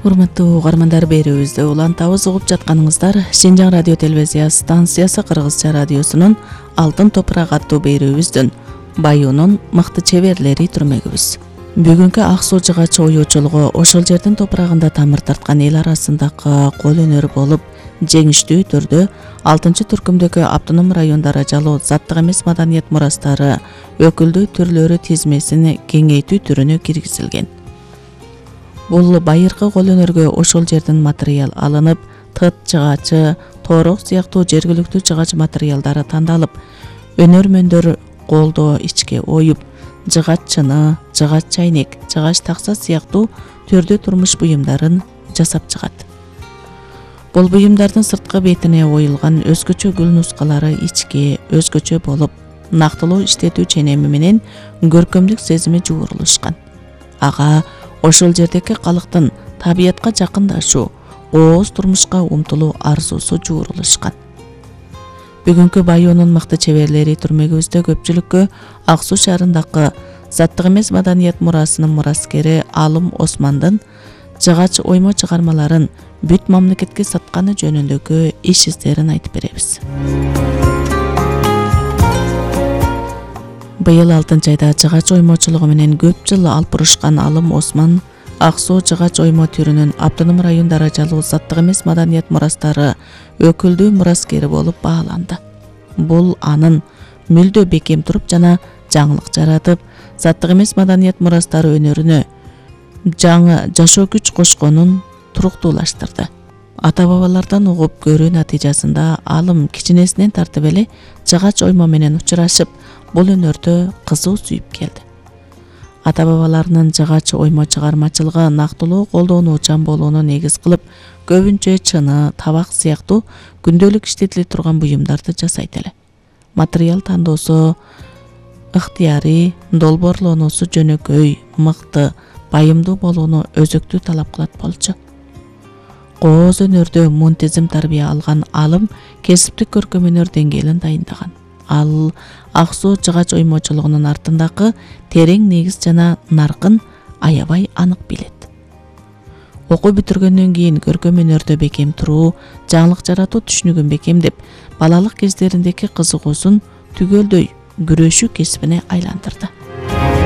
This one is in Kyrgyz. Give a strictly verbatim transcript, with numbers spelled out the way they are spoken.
Урматтуу угармандар, берүүбүздө улантабыз угуп жатканыңыздар Шинжаң радио телевизия станциясы Кыргызча радиосунун Алтын топурак аттуу берүүбүздүн Баюунун мыкты чеберлери түрмөгүбүз. Бүгүнкү ак суу жыгач оюучулугу ошол жердин топурагында тамыр тарткан эл арасындагы кол өнөр болуп, жеңиштүү түрдө алтынчы түркүмдөгү автоном райондора жалоо заттык эмес маданият мурастары өкүлдүү түрлөрү тизмесин кеңейтүү түрүнө киргизилген. Бул байыркы кол өнөргө ошол жерден материал алынып, тыт жыгачы, тоорок сыяктуу жергиликтүү жыгач материалдары тандалып, өнөрмөндөр колдо ичке оюп, жыгач чыны, жыгач чайнек, жыгач такса сыяктуу түрдүү турмуш буюмдарын жасап чыгат. Бул буюмдардын сырткы бетине оюлган өзгөчө гүл нускалары ичке өзгөчө болуп, нактылуу иштетүү ченеми менен көркөмдүк сезими жуурулушкан. Ага ошол жердеги калктын табиятка жакындашуу, ооз турмушка умтулуу арзусу жуурулушкан. Бүгүнкү Баюунун мыкты чеберлери түрмөгүбүздө көпчүлүккө Ак Суу шаарындагы заттык эмес маданият мурасынын мураскери Алым Османдын жыгач оймо чыгармаларын бүт мамлекетке сатканы жөнүндөгү иш издерин айтып беребиз. Быйыл алтынчы айда жыгач оймочулугу менен көп жыл алып урушкан Алым Осман Ак Суу жыгач оймо түрүнүн автоном райондора жалоо заттык эмес маданият мурастары өкүлдүү мураскери болуп бааланды. Бул анын мүлдө бекем туруп жана жаңылык жаратып, заттык эмес маданият мурастары өнөрүнө жаңы жашоо күч кошконун туруктуулаштырды. Ата-бабалардан угуп көрүү натыйжасында Алым кичинесинен тартып эле жыгач оймо менен учурашып, бул өнөрдү кызуу сүйүп келди. Ата-бабаларынын жыгач оймо чыгармачылыгы нактылуу колдонуучан болууну негиз кылып, көбүнчө чыны, табак сыяктуу күндөлүк иштетиле турган буюмдарды жасайт эле. Материал тандоосу ыктыярый, долбоорлонуусу жөнөкөй, мыкты, байымдуу болууну өзөктүү талап кылат болчу. Кооз өнөрдө мунтизим тарбия алган Алым кесиптик көркөм өнөр деңгээлин дайындаган. Ал Ак Суу жыгач оймочулугунун артындагы терең негиз жана наркын аябай анык билет. Окуу бүтүргөндөн кийин көркөм өнөрдө бекем туруу, жаңылык жаратуу түшүнүгүн бекемдеп, балалык кездериндеги кызыгуусун түгөлдөй күрөшүү кесибине айландырды.